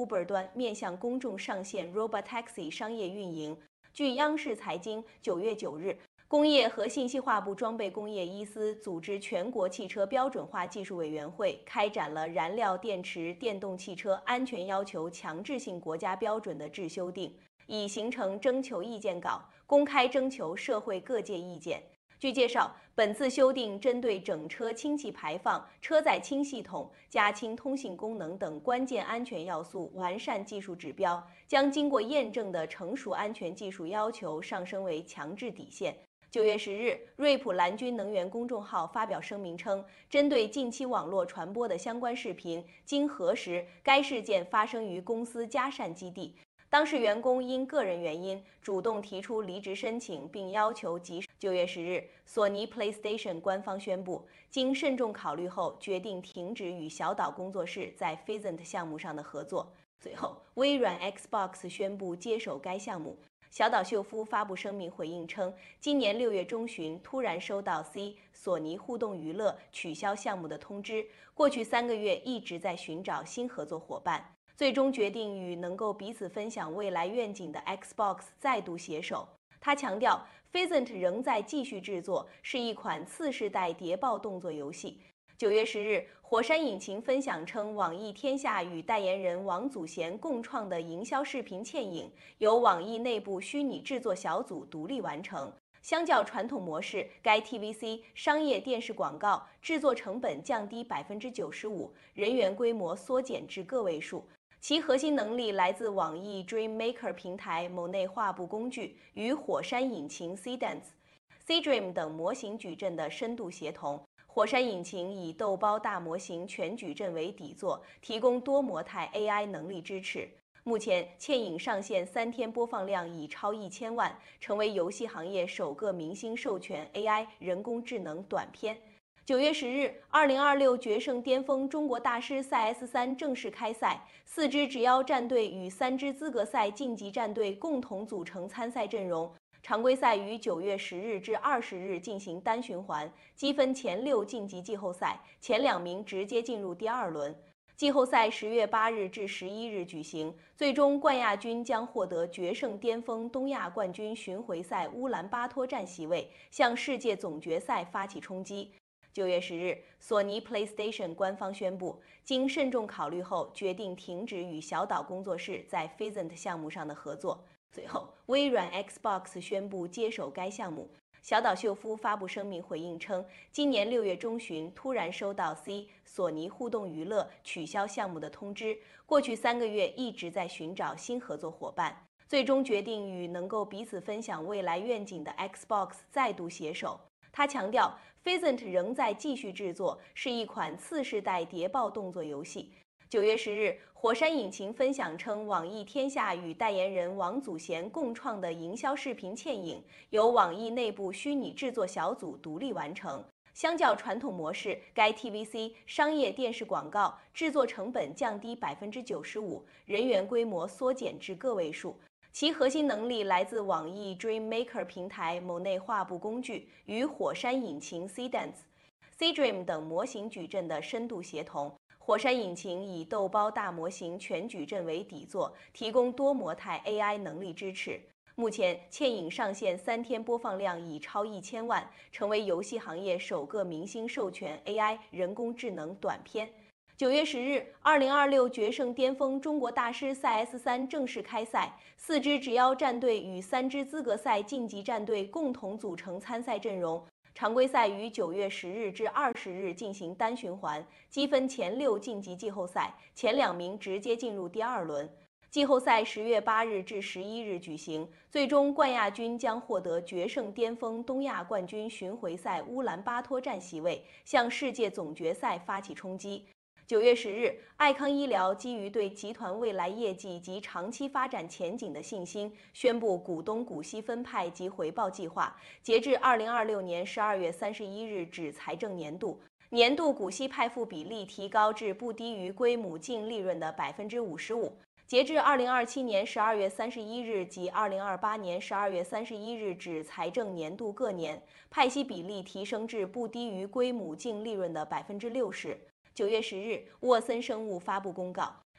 Uber 端面向公众上线 Robotaxi 商业运营。据央视财经9月9日，工业和信息化部装备工业一司组织全国汽车标准化技术委员会开展了燃料电池电动汽车安全要求强制性国家标准的制修订，已形成征求意见稿，公开征求社会各界意见。据介绍，本次修订针对整车氢气排放、车载氢系统、加氢通信功能等关键安全要素完善技术指标，将经过验证的成熟安全技术要求上升为强制底线。9月10日，瑞普蓝军能源公众号发表声明称，针对近期网络传播的相关视频，经核实，该事件发生于公司嘉善基地。当事员工因个人原因主动提出离职申请，并要求及9月10日，索尼 PlayStation 官方宣布，经慎重考虑后，决定停止与小岛工作室在 Phasant 项目上的合作。随后，微软 Xbox 宣布接手该项目。小岛秀夫发布声明回应称，今年6月中旬突然收到索尼互动娱乐取消项目的通知，过去3个月一直在寻找新合作伙伴。最终决定与能够彼此分享未来愿景的 Xbox 再度携手。他强调 ，Phasant 仍在继续制作，是一款次世代谍报动作游戏。9月10日，火山引擎分享称，网易天下与代言人王祖贤共创的营销视频嵌影，由网易内部虚拟制作小组独立完成。相较传统模式，该 TVC 商业电视广告制作成本降低95%，人员规模缩减至个位数。其核心能力来自网易 Dreammaker 平台某内画布工具与火山引擎 Seedance、Seedream 等模型矩阵的深度协同。火山引擎以豆包大模型全矩阵为底座，提供多模态 AI 能力支持。目前，嵌影上线3天播放量已超1000万，成为游戏行业首个明星授权 AI 人工智能短片。9月10日，2026决胜巅峰中国大师赛 S3正式开赛，4支直邀战队与3支资格赛晋级战队共同组成参赛阵容。常规赛于9月10日至20日进行单循环，积分前6晋级季后赛，前2名直接进入第2轮。季后赛10月8日至11日举行，最终冠亚军将获得决胜巅峰东亚冠军巡回赛乌兰巴托站席位，向世界总决赛发起冲击。9月10日，索尼 PlayStation 官方宣布，经慎重考虑后，决定停止与小岛工作室在 Phasant 项目上的合作。随后，微软 Xbox 宣布接手该项目。小岛秀夫发布声明回应称，今年6月中旬突然收到索尼互动娱乐取消项目的通知，过去3个月一直在寻找新合作伙伴，最终决定与能够彼此分享未来愿景的 Xbox 再度携手。他强调 ，Phasant 仍在继续制作，是一款次世代谍报动作游戏。9月10日，火山引擎分享称，网易天下与代言人王祖贤共创的营销视频嵌影，由网易内部虚拟制作小组独立完成。相较传统模式，该 TVC 商业电视广告制作成本降低95%，人员规模缩减至个位数。其核心能力来自网易 Dreammaker 平台某内画布工具与火山引擎 Seedance、Seedream 等模型矩阵的深度协同。火山引擎以豆包大模型全矩阵为底座，提供多模态 AI 能力支持。目前，嵌影上线3天播放量已超1000万，成为游戏行业首个明星授权 AI 人工智能短片。9月10日，2026决胜巅峰中国大师赛 S3正式开赛，4支直邀战队与3支资格赛晋级战队共同组成参赛阵容。常规赛于9月10日至20日进行单循环，积分前6晋级季后赛，前2名直接进入第2轮。季后赛10月8日至11日举行，最终冠亚军将获得决胜巅峰东亚冠军巡回赛乌兰巴托站席位，向世界总决赛发起冲击。9月10日，爱康医疗基于对集团未来业绩及长期发展前景的信心，宣布股东股息分派及回报计划。截至2026年12月31日止财政年度，年度股息派付比例提高至不低于归母净利润的55%。截至2027年12月31日及2028年12月31日止财政年度各年，派息比例提升至不低于归母净利润的60%。9月10日，沃森生物发布公告，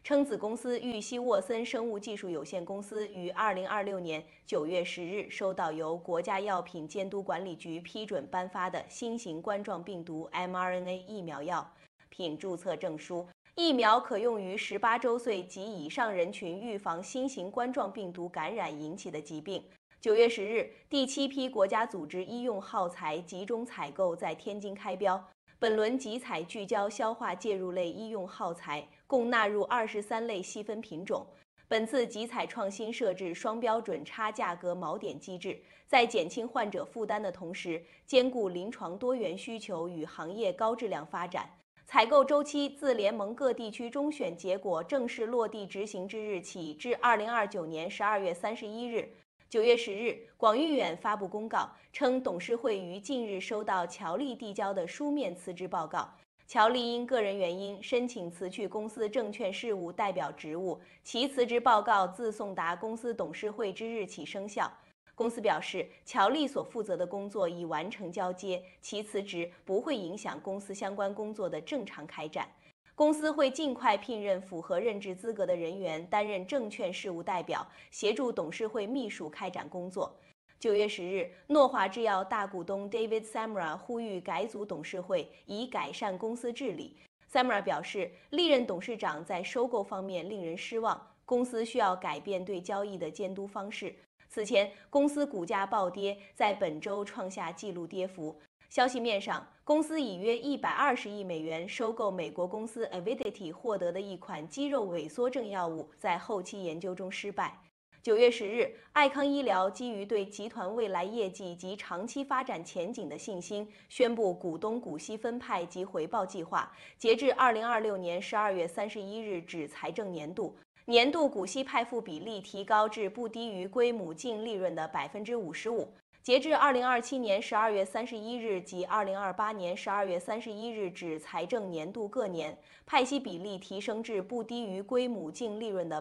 称子公司玉溪沃森生物技术有限公司于2026年9月10日收到由国家药品监督管理局批准颁发的新型冠状病毒 mRNA 疫苗药品注册证书。疫苗可用于18周岁及以上人群预防新型冠状病毒感染引起的疾病。9月10日，第7批国家组织医用耗材集中采购在天津开标。本轮集采聚焦消化介入类医用耗材，共纳入23类细分品种。本次集采创新设置双标准差价格锚点机制，在减轻患者负担的同时，兼顾临床多元需求与行业高质量发展。采购周期自联盟各地区中选结果正式落地执行之日起至2029年12月31日。9月10日，广誉远发布公告称，董事会于近日收到乔丽递交的书面辞职报告。乔丽因个人原因申请辞去公司证券事务代表职务，其辞职报告自送达公司董事会之日起生效。公司表示，乔丽所负责的工作已完成交接，其辞职不会影响公司相关工作的正常开展。公司会尽快聘任符合任职资格的人员担任证券事务代表，协助董事会秘书开展工作。9月10日，诺华制药大股东 David Samra 呼吁改组董事会，以改善公司治理。Samra 表示，历任董事长在收购方面令人失望，公司需要改变对交易的监督方式。此前，公司股价暴跌，在本周创下纪录跌幅。消息面上，公司以约120亿美元收购美国公司 Avidity 获得的一款肌肉萎缩症药物，在后期研究中失败。9月10日，爱康医疗基于对集团未来业绩及长期发展前景的信心，宣布股东股息分派及回报计划，截至2026年12月31日止财政年度。年度股息派付比例提高至不低于归母净利润的55%。截至2027年12月31日及2028年12月31日止财政年度各年，派息比例提升至不低于归母净利润的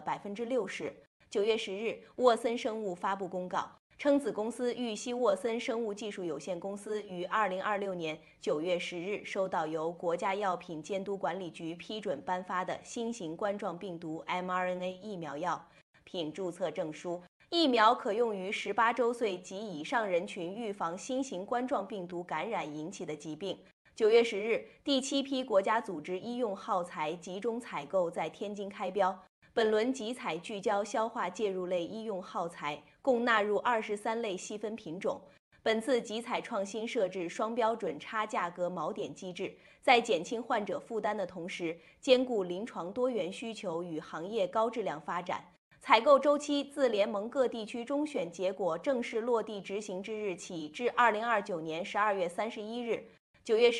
60%。9月10日，沃森生物发布公告称，子公司玉溪沃森生物技术有限公司于2026年9月10日收到由国家药品监督管理局批准颁发的新型冠状病毒 mRNA 疫苗药品注册证书。疫苗可用于18周岁及以上人群预防新型冠状病毒感染引起的疾病。9月10日，第7批国家组织医用耗材集中采购在天津开标。本轮集采聚焦消化介入类医用耗材，共纳入23类细分品种。本次集采创新设置双标准差价格锚点机制，在减轻患者负担的同时，兼顾临床多元需求与行业高质量发展。采购周期自联盟各地区中选结果正式落地执行之日起至2029年12月31日。9月10